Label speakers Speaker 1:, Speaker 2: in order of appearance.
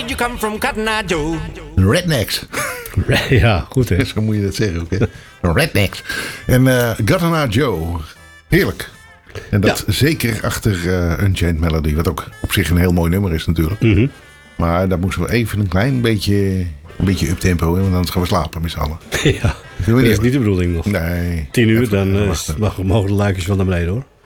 Speaker 1: you come from Cotton Eye Joe?
Speaker 2: Rednecks.
Speaker 3: Ja, goed hè.
Speaker 2: Zo moet je dat zeggen ook, hè? Rednecks. En Cotton Eye Joe. Heerlijk. En dat zeker achter Unchained Melody. Wat ook op zich een heel mooi nummer is natuurlijk.
Speaker 3: Mm-hmm.
Speaker 2: Maar daar moesten we even een klein beetje uptempo in. Want anders gaan we slapen met z'n allen.
Speaker 3: Ja, dat is niet de bedoeling nog.
Speaker 2: Nee.
Speaker 3: 10 uur,
Speaker 2: even
Speaker 3: dan
Speaker 2: wachten.
Speaker 3: mogen de luikjes wel naar beneden hoor.